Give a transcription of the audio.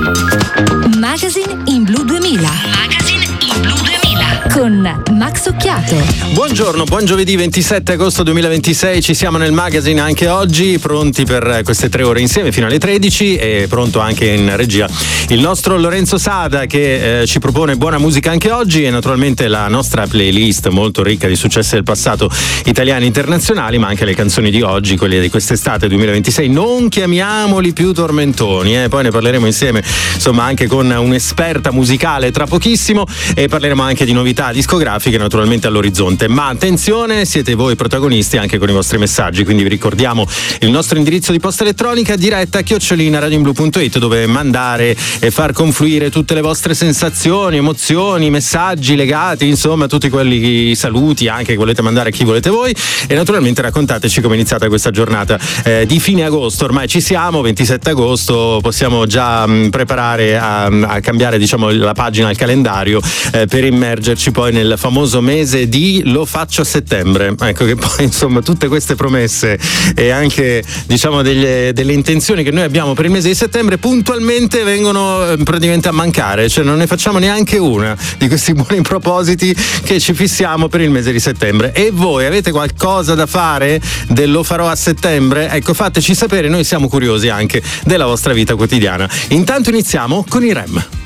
Magazine in Blu 2000. Magazine in Blu 2000 con Max Occhiato. Buongiorno, buon giovedì 27 agosto 2026, ci siamo nel magazine anche oggi, pronti per queste 3 ore insieme fino alle 13 e pronto anche in regia il nostro Lorenzo Sada che ci propone buona musica anche oggi e naturalmente la nostra playlist molto ricca di successi del passato italiani e internazionali, ma anche le canzoni di oggi, quelle di quest'estate 2026. Non chiamiamoli più tormentoni, poi ne parleremo insieme, insomma, anche con un'esperta musicale tra pochissimo e parleremo anche di novità discografiche naturalmente all'orizzonte. Ma attenzione, siete voi protagonisti anche con i vostri messaggi, quindi vi ricordiamo il nostro indirizzo di posta elettronica diretta @radioinblu.it, dove mandare e far confluire tutte le vostre sensazioni, emozioni, messaggi legati, insomma, tutti quelli saluti anche che volete mandare a chi volete voi, e naturalmente raccontateci come è iniziata questa giornata di fine agosto. Ormai ci siamo, 27 agosto, possiamo già preparare a cambiare, diciamo, la pagina al calendario per immergerci poi nel famoso mese di lo faccio a settembre. Ecco che poi, insomma, tutte queste promesse e anche, diciamo, delle intenzioni che noi abbiamo per il mese di settembre puntualmente vengono praticamente a mancare, cioè non ne facciamo neanche una di questi buoni propositi che ci fissiamo per il mese di settembre. E voi avete qualcosa da fare del lo farò a settembre? Ecco, fateci sapere, noi siamo curiosi anche della vostra vita quotidiana. Intanto iniziamo con i REM.